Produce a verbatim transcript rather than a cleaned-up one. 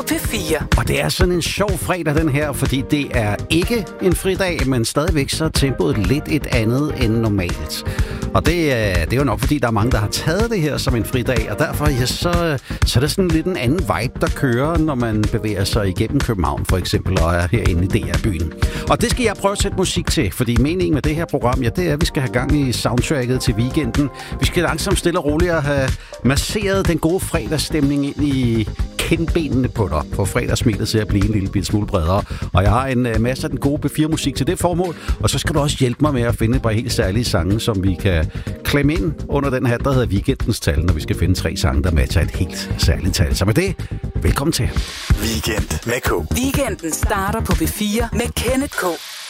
P fire. Og det er sådan en sjov fredag den her, fordi det er ikke en fridag, men stadigvæk så er tempoet lidt et andet end normalt. Og det, det er jo nok, fordi der er mange, der har taget det her som en fridag, og derfor ja, så, så er det sådan lidt en anden vibe, der kører, når man bevæger sig igennem København for eksempel, og er herinde i D R-byen. Og det skal jeg prøve at sætte musik til, fordi meningen med det her program, ja, det er, at vi skal have gang i soundtracket til weekenden. Vi skal langsomt stille og roligt have masseret den gode fredagsstemning ind i kindbenene på dig, for fredagsmælet til at blive en lille bit smule bredere. Og jeg har en masse af den gode P fire-musik til det formål, og så skal du også hjælpe mig med at finde et par helt særlige sange, som vi kan klemme ind under den her, der hedder Weekendens tal, når vi skal finde tre sange, der matcher et helt særligt tal. Så med det, velkommen til Weekend med K. Weekenden starter på P fire med Kenneth K.